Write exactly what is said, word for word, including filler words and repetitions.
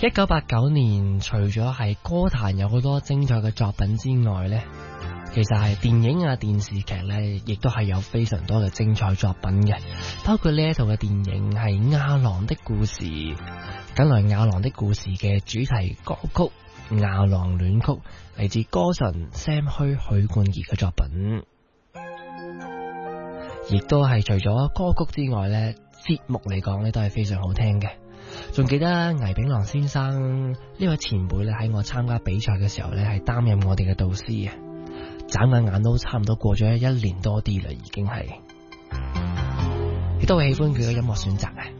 一九八九年，除咗係歌壇有好多精彩嘅作品之外呢，其實係電影啊、電視劇呢，亦都係有非常多嘅精彩作品嘅。包括呢一套嘅電影係《亞郎的故事》，梗係《亞郎的故事》嘅主題歌曲《亞郎戀曲》，嚟自歌神 Sam 許許冠傑嘅作品，亦都係除咗歌曲之外呢，節目嚟講呢都係非常好聽嘅。仲記得倪炳郎先生呢位前輩咧，喺我參加比賽嘅時候咧，係擔任我哋嘅導師啊！眨眼眼都差唔多過咗一年多啲啦，已經係，亦都會喜歡佢嘅音樂選擇啊！